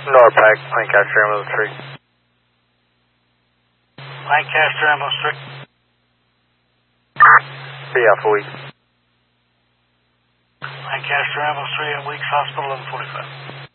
Norpac, Lancaster Ambulance 3. Lancaster Ambulance 3. Be Alpha Week. Lancaster Ambulance 3 at Weeks Hospital 1145.